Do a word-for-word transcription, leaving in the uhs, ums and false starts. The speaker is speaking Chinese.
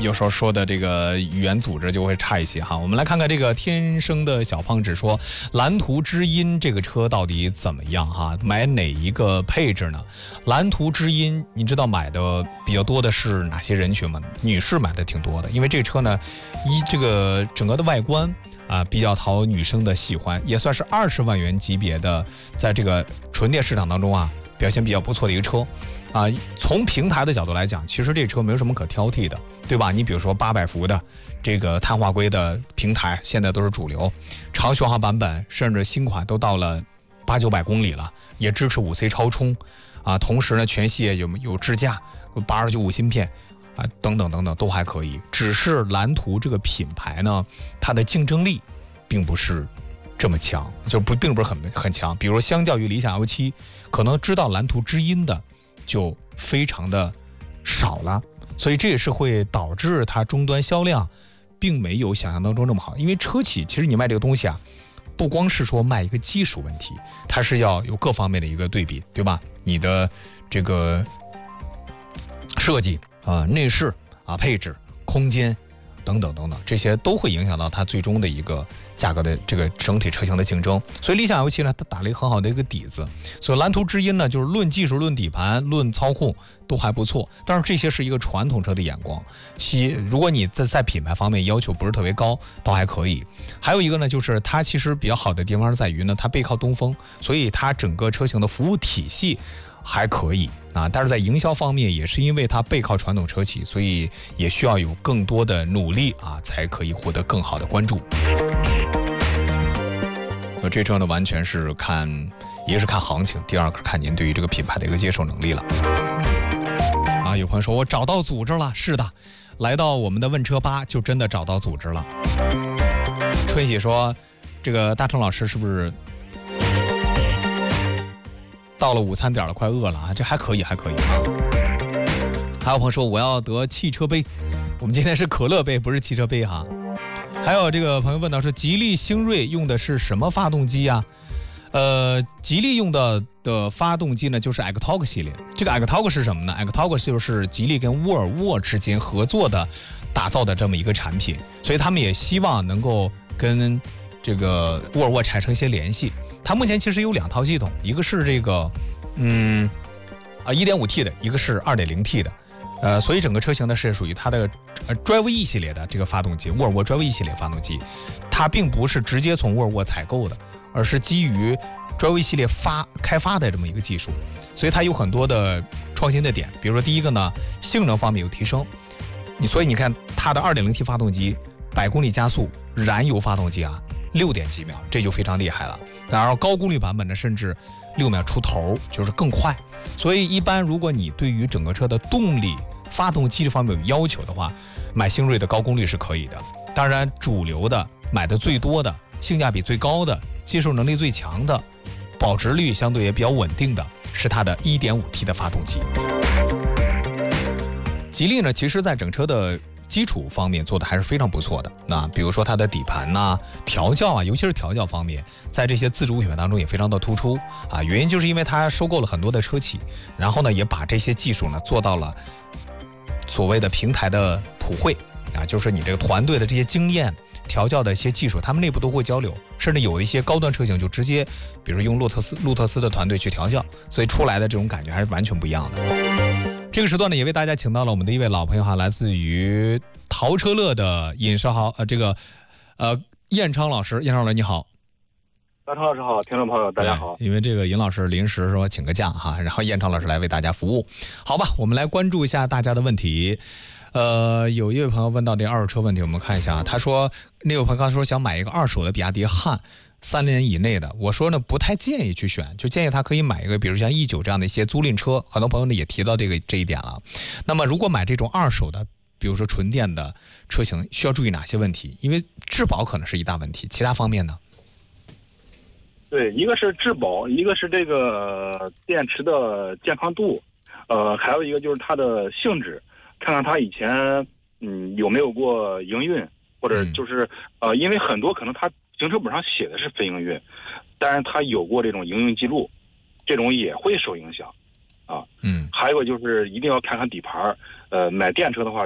有时候说的这个语言组织就会差一些哈。我们来看看这个天生的小胖子说，蓝图知音这个车到底怎么样哈？买哪一个配置呢？蓝图知音，你知道买的比较多的是哪些人群吗？女士买的挺多的，因为这个车呢，一这个整个的外观啊比较讨女生的喜欢，也算是二十万元级别的，在这个纯电市场当中啊表现比较不错的一个车。啊，从平台的角度来讲，其实这车没有什么可挑剔的，对吧？你比如说八百伏的这个碳化硅的平台，现在都是主流，长续航版本甚至新款都到了八九百公里了，也支持五 C 超充啊。同时呢，全系有有智驾，八二九五芯片啊，等等等等都还可以。只是蓝图这个品牌呢，它的竞争力并不是这么强，就不并不是很很强。比如相较于理想 L 七，可能知道蓝图知音的就非常的少了，所以这也是会导致它终端销量并没有想象当中那么好。因为车企其实你卖这个东西啊，不光是说卖一个技术问题，它是要有各方面的一个对比，对吧？你的这个设计啊、内饰啊、配置、空间等等等等，这些都会影响到它最终的一个价格的这个整体车型的竞争。所以理想 L 七呢，它打了一个很好的一个底子。所以蓝图知音呢，就是论技术、论底盘、论操控都还不错。当然这些是一个传统车的眼光，如果你在在品牌方面要求不是特别高，倒还可以。还有一个呢，就是它其实比较好的地方在于呢，它背靠东风，所以它整个车型的服务体系还可以啊，但是在营销方面也是因为它背靠传统车企，所以也需要有更多的努力啊，才可以获得更好的关注。所以这车呢，完全是看，一个是看行情，第二个是看您对于这个品牌的一个接受能力了。啊，有朋友说我找到组织了，是的，来到我们的问车吧就真的找到组织了。春喜说，这个大成老师是不是到了午餐点了，快饿了啊？这还可以，还可以啊。还有朋友说我要得汽车杯，我们今天是可乐杯，不是汽车杯哈。还有这个朋友问到说，吉利星瑞用的是什么发动机啊？呃，吉利用的的发动机呢，就是 Actog 系列。这个 Actog 是什么呢 ？Actog 就是吉利跟沃尔沃之间合作的打造的这么一个产品，所以他们也希望能够跟这个沃尔沃产生一些联系。它目前其实有两套系统，一个是这个，嗯，啊 一点五 T 的，一个是 二点零 T 的，呃，所以整个车型呢是属于它的呃 Drive E 系列的这个发动机，沃尔沃 Drive E 系列发动机，它并不是直接从沃尔沃采购的，而是基于 Drive E 系列发开发的这么一个技术，所以它有很多的创新的点，比如说第一个呢，性能方面有提升，你所以你看它的 二点零 T 发动机百公里加速，燃油发动机啊。六点几秒，这就非常厉害了。然后高功率版本呢，甚至六秒出头，就是更快。所以一般如果你对于整个车的动力、发动机这方面有要求的话，买星瑞的高功率是可以的。当然，主流的、买的最多的、性价比最高的、接受能力最强的、保值率相对也比较稳定的是它的 一点五 T 的发动机。吉利呢，其实在整车的基础方面做的还是非常不错的。那比如说它的底盘呐、啊、调教啊，尤其是调教方面，在这些自主品牌当中也非常的突出啊。原因就是因为它收购了很多的车企，然后呢也把这些技术呢做到了所谓的平台的普惠啊，就是你这个团队的这些经验、调教的一些技术，他们内部都会交流，甚至有一些高端车型就直接，比如用路特斯路特斯的团队去调教，所以出来的这种感觉还是完全不一样的。这个时段呢，也为大家请到了我们的一位老朋友哈，来自于淘车乐的尹世豪，呃，这个呃燕昌老师，燕昌老师你好。 大昌老师好，听众朋友大家好。 因为这个尹老师临时说请个假哈，然后燕昌老师来为大家服务。好吧，我们来关注一下大家的问题。呃，有一位朋友问到这二手车问题，我们看一下，他说那位朋友刚说想买一个二手的比亚迪汉。三年以内的，我说呢不太建议去选，就建议他可以买一个，比如像 E 九这样的一些租赁车。很多朋友呢也提到这个这一点了。那么如果买这种二手的，比如说纯电的车型，需要注意哪些问题？因为质保可能是一大问题，其他方面呢？ 对，一个是质保，一个是这个电池的健康度，呃，还有一个就是它的性质，看看它以前嗯有没有过营运，或者就是、嗯、呃，因为很多可能它行车本上写的是非营运，但是它有过这种营运记录，这种也会受影响啊。嗯，还有一个就是一定要看看底盘，呃，买电车的话。